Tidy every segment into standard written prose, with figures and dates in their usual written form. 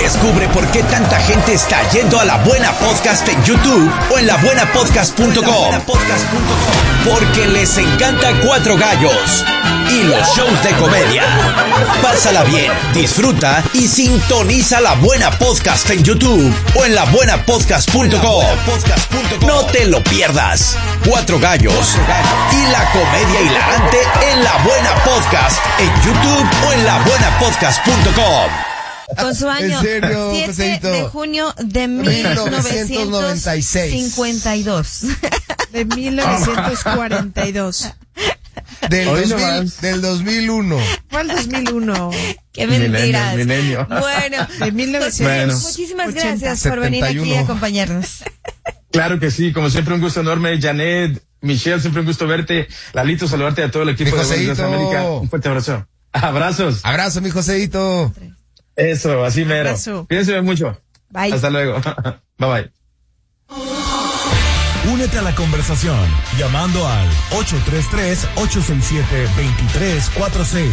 Descubre por qué tanta gente está yendo a La Buena Podcast en YouTube o en labuenapodcast.com. Porque les encanta Cuatro Gallos y los shows de comedia. Pásala bien, disfruta y sintoniza La Buena Podcast en YouTube o en labuenapodcast.com. No te lo pierdas. Cuatro Gallos y la comedia hilarante en La Buena Podcast en YouTube o en labuenapodcast.com. Con su año, ¿En serio, 7 Joséito? de junio de 1952. De 1942. Del 2001. ¿Cuál 2001? Qué mentiras. Milenio. Bueno, De 1980. Bueno. muchísimas gracias por venir aquí 71. a acompañarnos. Claro que sí, como siempre un gusto enorme, Janet, Michelle, siempre un gusto verte, Lalito, saludarte a todo el equipo Mi de Buenos Días Joséito. América, un fuerte abrazo. Abrazos. Abrazo, mi Joséito. Eso, así mero. Abrazo. Cuídense mucho. Bye. Hasta luego. Bye bye. Únete a la conversación llamando al 833-867-2346.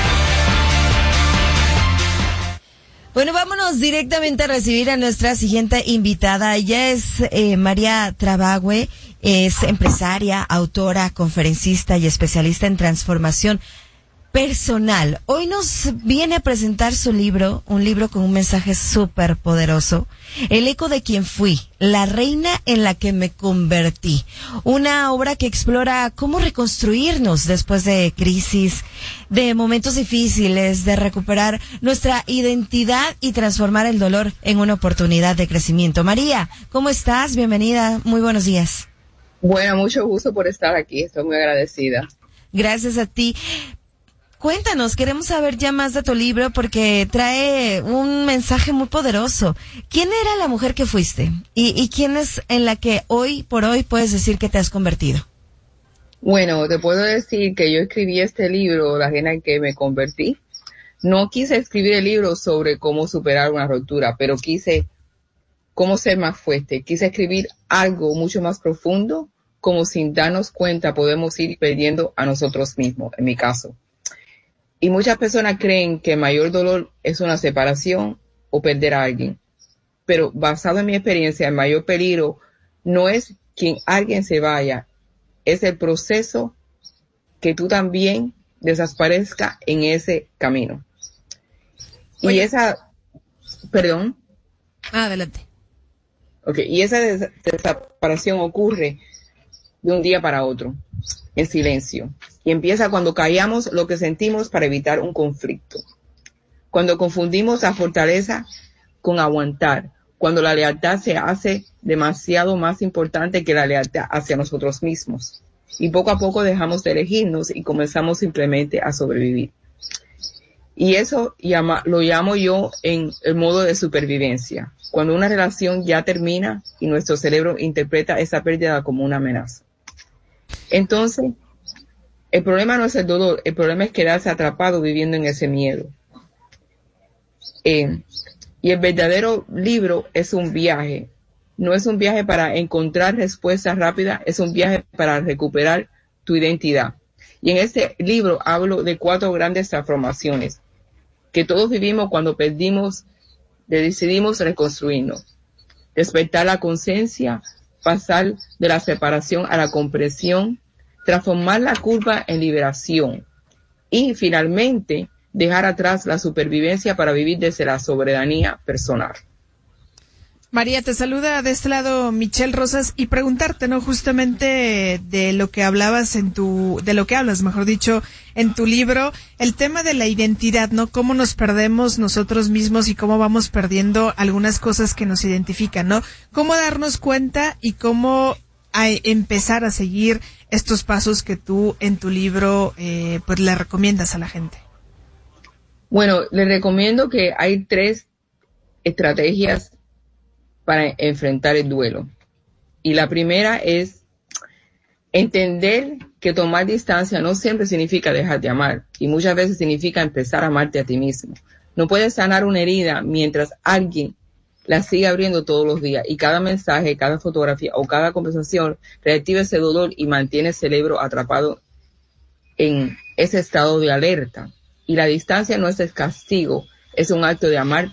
Bueno, vámonos directamente a recibir a nuestra siguiente invitada. Ella es María Trabagüe, es empresaria, autora, conferencista y especialista en transformación personal. Hoy nos viene a presentar su libro, un libro con un mensaje súper poderoso, El eco de quien fui, la reina en la que me convertí. Una obra que explora cómo reconstruirnos después de crisis, de momentos difíciles, de recuperar nuestra identidad y transformar el dolor en una oportunidad de crecimiento. María, ¿cómo estás? Bienvenida, muy buenos días. Bueno, mucho gusto por estar aquí, estoy muy agradecida. Gracias a ti. Cuéntanos, queremos saber ya más de tu libro porque trae un mensaje muy poderoso. ¿Quién era la mujer que fuiste? ¿Y quién es en la que hoy por hoy puedes decir que te has convertido? Bueno, te puedo decir que yo escribí este libro, La reina en que me convertí. No quise escribir el libro sobre cómo superar una ruptura, pero quise cómo ser más fuerte. Quise escribir algo mucho más profundo, como sin darnos cuenta podemos ir perdiendo a nosotros mismos, en mi caso. Y muchas personas creen que el mayor dolor es una separación o perder a alguien. Pero basado en mi experiencia, el mayor peligro no es que alguien se vaya, es el proceso que tú también desaparezcas en ese camino. Oye. Y esa, perdón. Adelante. Okay, y esa separación ocurre de un día para otro, en silencio. Y empieza cuando callamos lo que sentimos para evitar un conflicto. Cuando confundimos la fortaleza con aguantar. Cuando la lealtad se hace demasiado más importante que la lealtad hacia nosotros mismos. Y poco a poco dejamos de elegirnos y comenzamos simplemente a sobrevivir. Y eso lo llamo yo en el modo de supervivencia. Cuando una relación ya termina y nuestro cerebro interpreta esa pérdida como una amenaza. Entonces, el problema no es el dolor, el problema es quedarse atrapado viviendo en ese miedo. Y el verdadero libro es un viaje. No es un viaje para encontrar respuestas rápidas, es un viaje para recuperar tu identidad. Y en este libro hablo de 4 grandes transformaciones que todos vivimos cuando decidimos reconstruirnos. Despertar la conciencia, pasar de la separación a la comprensión, transformar la culpa en liberación y finalmente dejar atrás la supervivencia para vivir desde la soberanía personal. María, te saluda de este lado Michelle Rosas y preguntarte, ¿no? Justamente de lo que hablabas de lo que hablas, mejor dicho, en tu libro, el tema de la identidad, ¿no? Cómo nos perdemos nosotros mismos y cómo vamos perdiendo algunas cosas que nos identifican, ¿no? Cómo darnos cuenta y cómo empezar a seguir estos pasos que tú en tu libro, pues le recomiendas a la gente. Bueno, les recomiendo que hay 3 estrategias para enfrentar el duelo. Y la primera es entender que tomar distancia no siempre significa dejar de amar, y muchas veces significa empezar a amarte a ti mismo. No puedes sanar una herida mientras alguien la sigue abriendo todos los días, y cada mensaje, cada fotografía o cada conversación reactiva ese dolor y mantiene el cerebro atrapado en ese estado de alerta. Y la distancia no es el castigo, es un acto de amarte